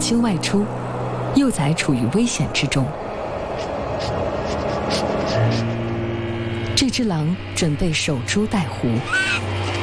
心外出，幼崽处于危险之中。这只狼准备守株待狐。